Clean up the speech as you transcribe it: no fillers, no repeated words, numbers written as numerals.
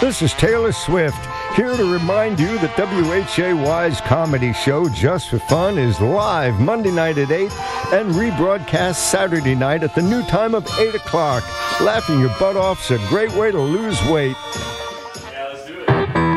This is Taylor Swift, here to remind you that WHAY's comedy show, Just for Fun, is live Monday night at 8 and rebroadcast Saturday night at the new time of 8 o'clock. Laughing your butt off is a great way to lose weight.